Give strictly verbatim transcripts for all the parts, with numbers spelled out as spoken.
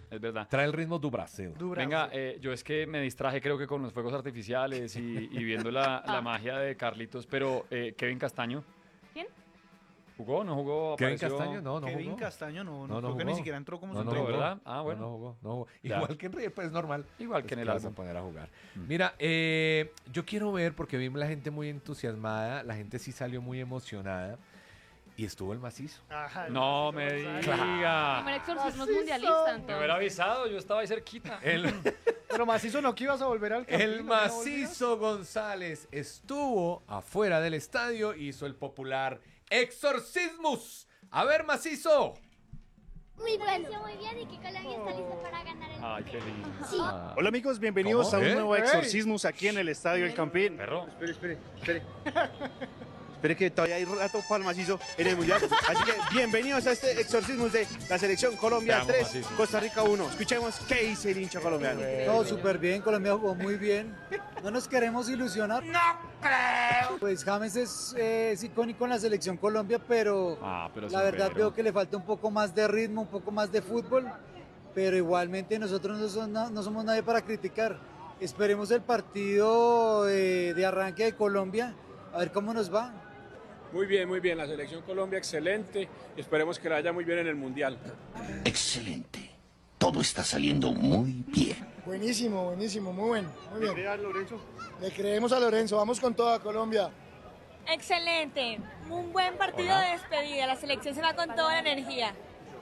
es verdad. Trae el ritmo do Brasil. Du Venga, Brasil. eh, yo es que me distraje creo que con los fuegos artificiales y, y viendo la, la magia de Carlitos, pero eh, Kevin Castaño, ¿Quién? ¿jugó? ¿No jugó? Kevin ¿Apareció? Castaño, no, no Kevin jugó. Castaño no, no, No, no creo que jugó. ni siquiera entró como No, no entró, jugó. ¿verdad? Ah, bueno. No, no jugó, no jugó. Ya. Igual que en River, pues normal. Igual Pues, que en el ¿qué vas a álbum. poner a jugar. Mm. Mira, eh, yo quiero ver, porque vi la gente muy entusiasmada, la gente sí salió muy emocionada, y estuvo el macizo. Ajá, No me González. diga. Primer exorcismo Macizo. mundialista, Me hubiera entonces. avisado, yo estaba ahí cerquita. El, Pero Macizo no, que ibas a volver al Campín, el ¿no me volvías? macizo González estuvo afuera del estadio y hizo el popular exorcismus. A ver, macizo. Muy bueno. Muy bien y que Colombia está lista para ganar el Ay, qué lindo. Sí. Hola amigos, bienvenidos ¿Cómo? a un ¿Eh? nuevo ¡Ey! exorcismus aquí en el Estadio El Campín. Perro. Espere, espere, espere. Espere que todavía hay rato para el macizo en el Mundial. Así que bienvenidos a este exorcismus de la selección Colombia Te amo, tres, macizo. Costa Rica uno. Escuchemos qué dice el hincha colombiano. Todo súper bien, Colombia jugó muy bien. No nos queremos ilusionar. ¡No creo! Pues James es, eh, es icónico en la selección Colombia, pero, Ah, pero la sí, verdad pero- veo que le falta un poco más de ritmo, un poco más de fútbol. Pero igualmente nosotros no, son- no- no somos nadie para criticar. Esperemos el partido eh, de arranque de Colombia, a ver cómo nos va. Muy bien, muy bien. La selección Colombia excelente. Esperemos que la vaya muy bien en el Mundial. Excelente. Todo está saliendo muy bien. Buenísimo, buenísimo, muy bueno, muy bien. Mira, Lorenzo. Le creemos a Lorenzo, vamos con toda Colombia. Excelente. Un buen partido de despedida. La selección se va con toda la energía.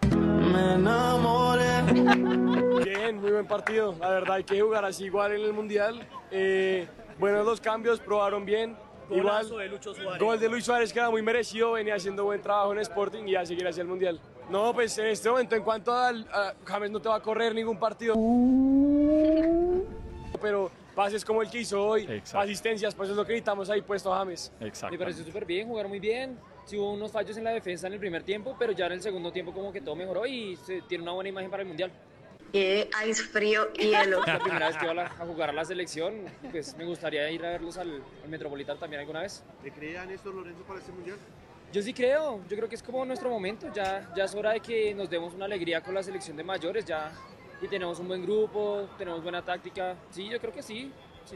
Bien, muy buen partido. La verdad hay que jugar así igual en el Mundial. Eh, buenos los cambios, probaron bien. Igual, gol de Luis Suárez que era muy merecido, venía haciendo buen trabajo en Sporting y a seguir hacia el Mundial. No, pues en este momento en cuanto al- a James no te va a correr ningún partido. Pero pases como el que hizo hoy, Exacto. asistencias, pues es lo que necesitamos ahí puesto a James. Exacto. Me pareció súper bien, jugar muy bien. Sí hubo unos fallos en la defensa en el primer tiempo, pero ya en el segundo tiempo como que todo mejoró y se tiene una buena imagen para el Mundial. Eh, ice frío y hielo. La primera vez que iba a, a jugar a la selección, pues me gustaría ir a verlos al, al Metropolitano también alguna vez. ¿Le creía Néstor Lorenzo para este Mundial? Yo sí creo, yo creo que es como nuestro momento, ya, ya es hora de que nos demos una alegría con la selección de mayores, ya y tenemos un buen grupo, tenemos buena táctica, sí, yo creo que sí, sí.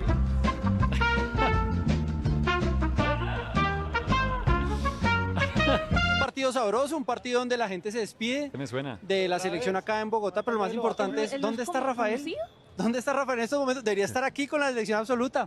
Un partido sabroso, un partido donde la gente se despide ¿Qué me suena? de la selección acá en Bogotá, pero lo más importante es, ¿Él no ¿dónde es está como Rafael? conocido? ¿Dónde está Rafael en estos momentos? Debería estar aquí con la selección absoluta.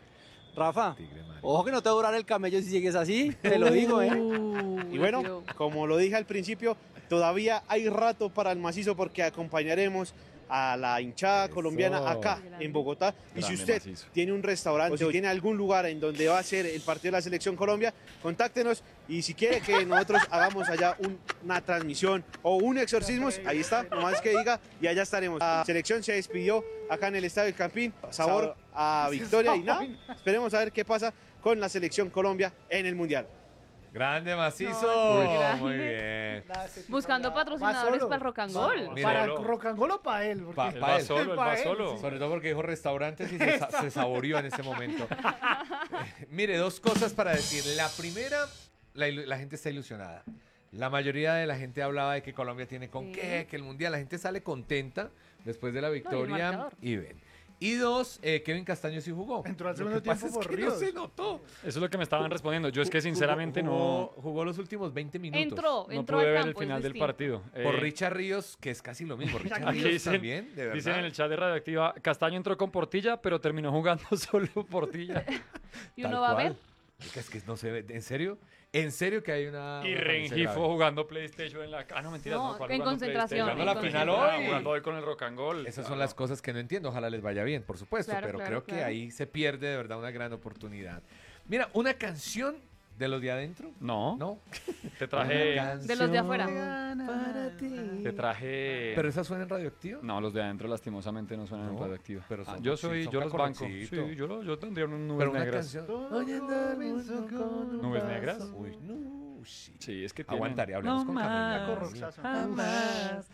Rafa, ojo que no te va a durar el camello si sigues así, te lo digo, ¿eh? Y bueno, como lo dije al principio, todavía hay rato para el macizo porque acompañaremos a la hinchada colombiana acá en Bogotá. Y si Grande usted macizo. tiene un restaurante o si tiene algún lugar en donde va a ser el partido de la Selección Colombia, contáctenos y si quiere que nosotros hagamos allá un- una transmisión o un exorcismo, ahí está, nomás que diga y allá estaremos. La selección se despidió acá en el Estadio del Campín, sabor a victoria y nada, esperemos a ver qué pasa con la Selección Colombia en el Mundial. Grande macizo. No, Muy grande. bien. Buscando patrocinadores para el Rock and Roll. Mira, ¿Para Solo. Rock and Roll o para él? Porque- Pa- Él pa' va él. solo, él Pa' va él, solo. Sobre todo porque dijo restaurantes y se, sa- se saboreó en ese momento. Eh, Mire, dos cosas para decir. La primera, la, ilu- la gente está ilusionada. La mayoría de la gente hablaba de que Colombia tiene con Sí. qué, que el Mundial. La gente sale contenta después de la el victoria marcador. y ven. Y dos, eh, Kevin Castaño sí jugó. Entró al Lo segundo que pasa tiempo es por que no Ríos. se notó. Eso es lo que me estaban respondiendo. Yo es que Jugó- sinceramente jugó, no, Jugó los últimos veinte minutos. Entró, no entró pude al ver campo, el final es del distinto. partido. Por Eh, Richard Ríos, que es casi lo mismo. Richard Aquí Ríos dicen, también, de verdad. dicen en el chat de Radioactiva, Castaño entró con Portilla, pero terminó jugando solo Portilla. Y Tal uno va a ver. cual. Es que no se ve. ¿En serio? ¿En serio que hay una. Y una Rengifo noticia grave? jugando PlayStation en la... Ah, no, mentiras. No, No, ¿cuál en jugando concentración, PlayStation? en Jugando la final concentración. hoy. Jugando hoy con el Rock and Roll. Esas son las cosas que no entiendo. Ojalá les vaya bien, por supuesto. Claro, pero claro, creo que claro. ahí se pierde de verdad una gran oportunidad. Mira, una canción de los de adentro. No, ¿No? te traje... Una canción De los de afuera. para ti. Te traje... ¿Pero esa suena en radioactivo? No, los de adentro lastimosamente no suenan No, en Radioactiva. pero Ah, son- yo sí, soy, son yo los banco. cacorroncito. Sí, yo, lo- yo tendría un nubes Pero una negras. canción. Oye, andame con ¿Nubes negras? Uy, no, sí. Sí, es que tienen... Aguantaría, hablemos No con más, Camila. Jamás.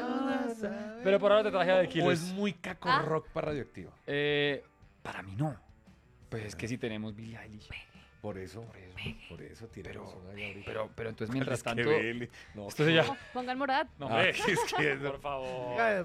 Pero por ahora te traje a The O Killers. es muy caco Ah. rock para radioactivo. Eh, para mí no. Pues es que si tenemos Billie Eilish. Por eso, por eso tiene Pero, razón ahí ahorita. pero, pero entonces mientras Es que tanto... vele. No, Esto se llama... No, pongan morad. No, hombre, es que por favor.